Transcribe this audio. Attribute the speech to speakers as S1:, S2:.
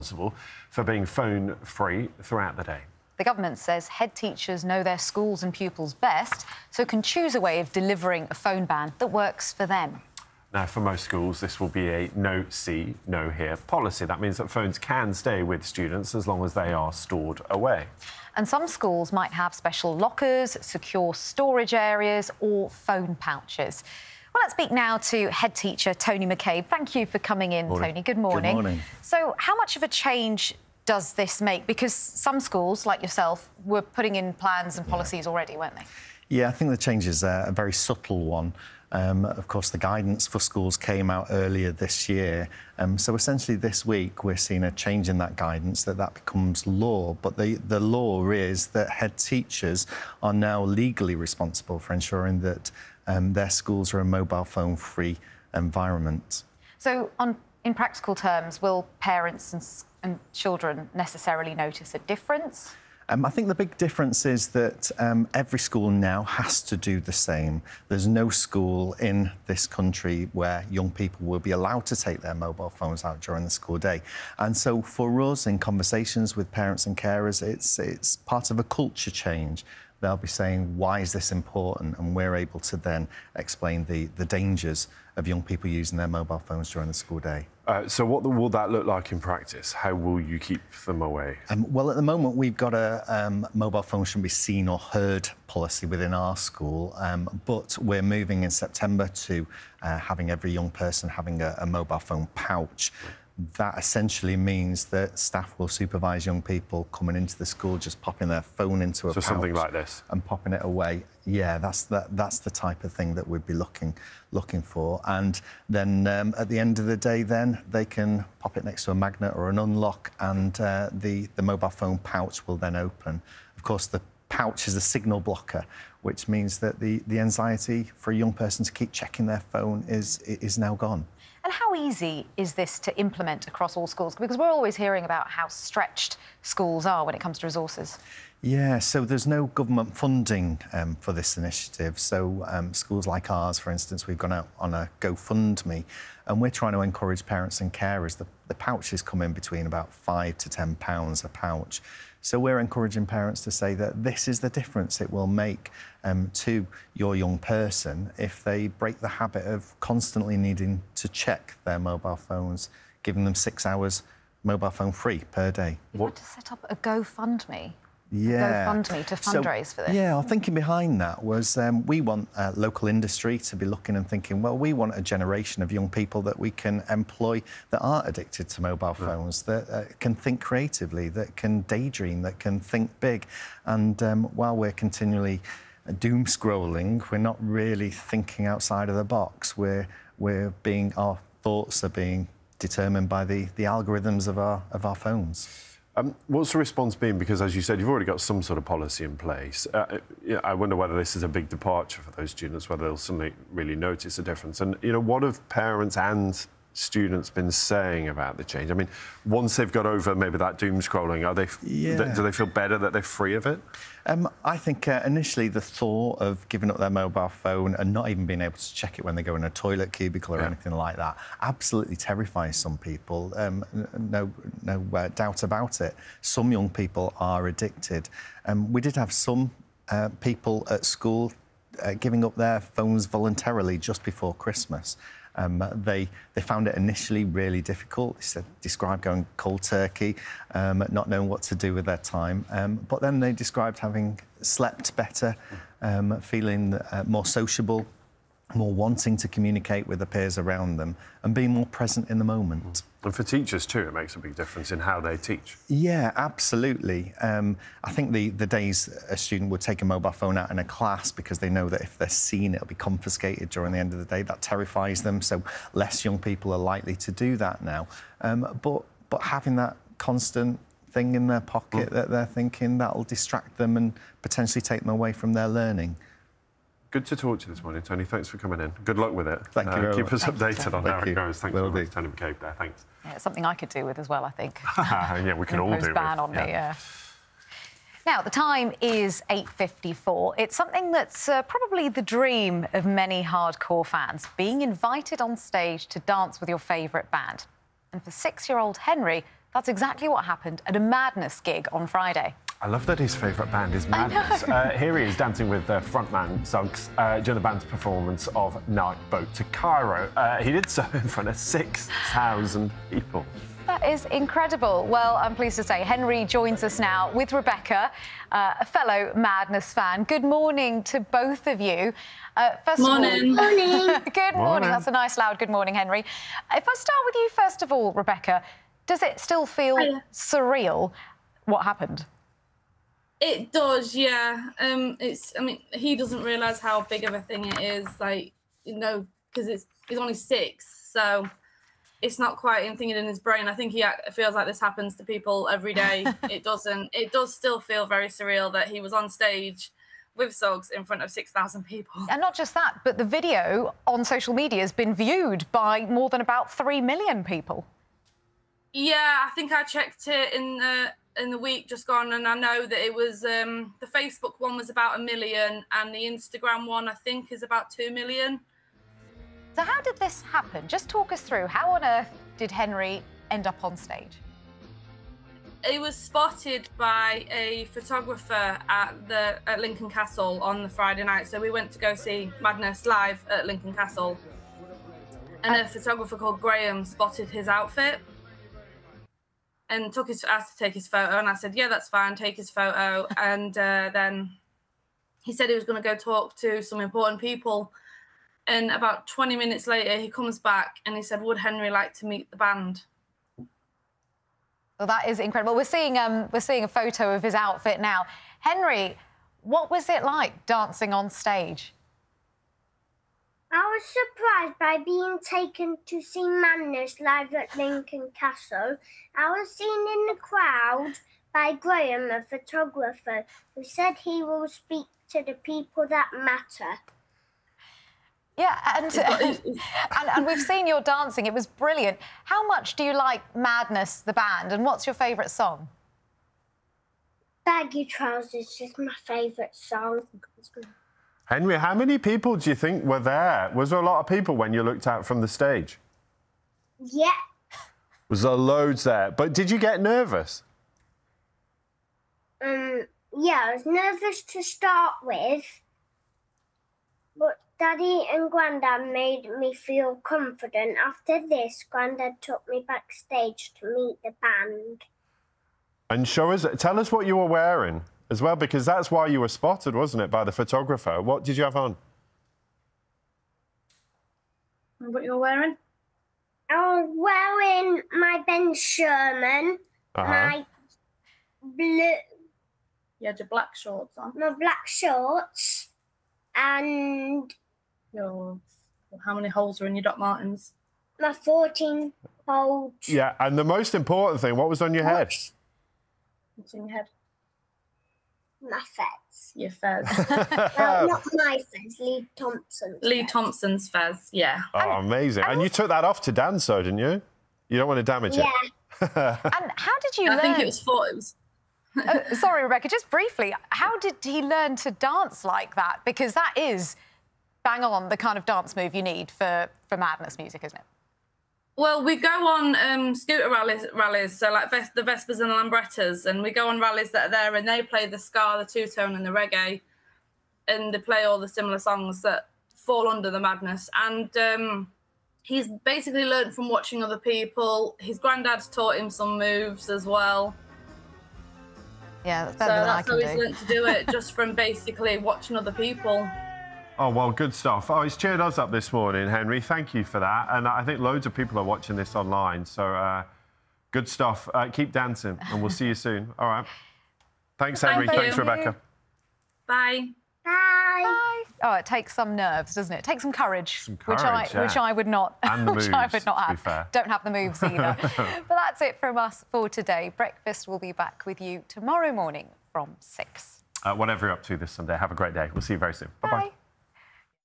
S1: responsible for being phone-free throughout the day.
S2: The government says head teachers know their schools and pupils best, so can choose a way of delivering a phone ban that works for them.
S1: Now, for most schools, this will be a no-see, no-hear policy. That means that phones can stay with students as long as they are stored away.
S2: And some schools might have special lockers, secure storage areas or phone pouches. Well, let's speak now to head teacher Tony McCabe. Thank you for coming in,
S1: Morning.
S2: Tony. Good morning.
S3: Good morning.
S2: So how much of a change does this make? Because some schools, like yourself, were putting in plans and policies already, weren't they?
S3: Yeah, I think the change is a very subtle one. Of course, the guidance for schools came out earlier this year. So essentially this week we're seeing a change in that guidance, that becomes law. But the law is that head teachers are now legally responsible for ensuring that their schools are a mobile phone-free environment.
S2: So in practical terms, will parents and children necessarily notice a difference?
S3: I think the big difference is that every school now has to do the same. There's no school in this country where young people will be allowed to take their mobile phones out during the school day. And so for us, in conversations with parents and carers, it's part of a culture change. They'll be saying, why is this important? And we're able to then explain the dangers of young people using their mobile phones during the school day.
S1: So what will that look like in practice? How will you keep them away?
S3: Well, at the moment, we've got a mobile phone shouldn't be seen or heard policy within our school, but we're moving in September to having every young person having a mobile phone pouch. That essentially means that staff will supervise young people coming into the school, just popping their phone into a pouch.
S1: So something like this?
S3: And popping it away. Yeah, that's the type of thing that we'd be looking for. And then at the end of the day, then they can pop it next to a magnet or an unlock, and the mobile phone pouch will then open. Of course, the pouch is a signal blocker, which means that the anxiety for a young person to keep checking their phone is now gone.
S2: And how easy is this to implement across all schools? Because we're always hearing about how stretched schools are when it comes to resources.
S3: Yeah, so there's no government funding for this initiative. So schools like ours, for instance, we've gone out on a GoFundMe, and we're trying to encourage parents and carers. The pouches come in between about £5 to £10 a pouch. So we're encouraging parents to say that this is the difference it will make to your young person if they break the habit of constantly needing to check their mobile phones, giving them 6 hours mobile phone free per day.
S2: You want to set up a GoFundMe?
S3: Yeah.
S2: GoFundMe to fundraise for this?
S3: Yeah, our thinking behind that was we want local industry to be looking and thinking, well, we want a generation of young people that we can employ that aren't addicted to mobile phones, that can think creatively, that can daydream, that can think big. And while we're continually doom scrolling, we're not really thinking outside of the box. Our thoughts are being determined by the algorithms of our phones.
S1: What's the response been? Because, as you said, you've already got some sort of policy in place. I wonder whether this is a big departure for those students, whether they'll suddenly really notice a difference. And, what have parents and students been saying about the change? I mean, once they've got over maybe that doom scrolling, do they feel better that they're free of it?
S3: I think initially the thought of giving up their mobile phone and not even being able to check it when they go in a toilet cubicle or anything like that absolutely terrifies some people. No doubt about it. Some young people are addicted. We did have some people at school giving up their phones voluntarily just before Christmas. They found it initially really difficult. They described going cold turkey, not knowing what to do with their time. But then they described having slept better, feeling more sociable, more wanting to communicate with the peers around them and being more present in the moment.
S1: And for teachers too, it makes a big difference in how they teach.
S3: Yeah, absolutely. I think the days a student would take a mobile phone out in a class because they know that if they're seen, it'll be confiscated during the end of the day, that terrifies them. So less young people are likely to do that now. But having that constant thing in their pocket that they're thinking, that'll distract them and potentially take them away from their learning.
S1: Good to talk to you this morning, Tony. Thanks for coming in. Good luck with it.
S3: Thank you very much.
S1: Keep us updated on how it goes. Thanks very
S3: Will
S1: much,
S3: do.
S1: Tony McCabe there. Thanks.
S2: Yeah, it's something I could do with as well, I think.
S1: Yeah, we can all do with.
S2: Ban on me, yeah. Now, the time is 8:54. It's something that's probably the dream of many hardcore fans, being invited on stage to dance with your favourite band. And for 6-year-old Henry, That's exactly what happened at a Madness gig on Friday.
S1: I love that his favourite band is Madness. Here he is dancing with frontman Suggs during the band's performance of Night Boat to Cairo. He did so in front of 6,000 people.
S2: That is incredible. Well, I'm pleased to say Henry joins us now with Rebecca, a fellow Madness fan. Good morning to both of you. First
S4: Morning.
S2: Of all,
S4: Morning.
S2: Good morning. That's a nice loud good morning, Henry. If I start with you first of all, Rebecca, does it still feel surreal what happened?
S4: It does, yeah. I mean, he doesn't realise how big of a thing it is, like, you know, because he's only 6, so it's not quite anything in his brain. I think he feels like this happens to people every day. It doesn't. It does still feel very surreal that he was on stage with Suggs in front of 6,000 people.
S2: And not just that, but the video on social media has been viewed by more than about 3 million people.
S4: Yeah, I think I checked it in the week just gone, and I know that it was the Facebook one was about 1 million, and the Instagram one I think is about 2 million.
S2: So how did this happen? Just talk us through. How on earth did Henry end up on stage?
S4: He was spotted by a photographer at Lincoln Castle on the Friday night. So we went to go see Madness live at Lincoln Castle, and a photographer called Graham spotted his outfit and asked to take his photo, and I said, yeah, that's fine, take his photo. And then he said he was going to go talk to some important people. And about 20 minutes later, he comes back and he said, would Henry like to meet the band?
S2: Well, that is incredible. We're seeing a photo of his outfit now. Henry, what was it like dancing on stage?
S5: I was surprised by being taken to see Madness live at Lincoln Castle. I was seen in the crowd by Graham, a photographer, who said he will speak to the people that matter.
S2: Yeah, and we've seen your dancing. It was brilliant. How much do you like Madness, the band, and what's your favourite song?
S5: Baggy Trousers is my favourite song.
S1: Henry, how many people do you think were there? Was there a lot of people when you looked out from the stage?
S5: Yeah.
S1: Was there loads there? But did you get nervous?
S5: Yeah, I was nervous to start with, but Daddy and Grandad made me feel confident. After this, Grandad took me backstage to meet the band.
S1: And tell us what you were wearing as well, because that's why you were spotted, wasn't it, by the photographer? What did you have on?
S4: What you were wearing?
S5: I was wearing my Ben Sherman, my blue...
S4: You had your black shorts on.
S5: My black shorts, and...
S4: How many holes are in your Doc Martens?
S5: My 14 holes.
S1: Yeah, and the most important thing, what was on your head?
S4: What's in your head?
S5: My fez.
S4: Your fez.
S5: Well, not my fez, Lee Thompson's
S4: Lee
S5: fez.
S4: Thompson's fez, yeah.
S1: Oh, amazing. And you took that off to dance, so didn't you? You don't want to damage it.
S5: Yeah.
S2: And how did you learn?
S4: I think it was
S2: Sorry, Rebecca, just briefly, how did he learn to dance like that? Because that is bang on the kind of dance move you need for Madness music, isn't it?
S4: Well, we go on scooter rallies, so like the Vespers and the Lambrettas, and we go on rallies that are there, and they play the ska, the two-tone and the reggae, and they play all the similar songs that fall under the Madness. And he's basically learned from watching other people. His granddad's taught him some moves as well.
S2: Yeah, that's better than I can do.
S4: So that's how he's learned to do it, just from basically watching other people.
S1: Oh, well, good stuff. Oh, it's cheered us up this morning, Henry. Thank you for that. And I think loads of people are watching this online. So good stuff. Keep dancing, and we'll see you soon. All right. Thanks, Henry. Thanks, Rebecca.
S4: Bye.
S5: Bye.
S2: Oh, it takes some nerves, doesn't it? It takes some courage,
S1: Some courage,
S2: which I would not.
S1: And the
S2: which
S1: moves,
S2: I would not
S1: to be
S2: have.
S1: fair.
S2: Don't have the moves either. But that's it from us for today. Breakfast will be back with you tomorrow morning from 6.
S1: Whatever you're up to this Sunday, have a great day. We'll see you very soon. Bye-bye.
S2: Bye.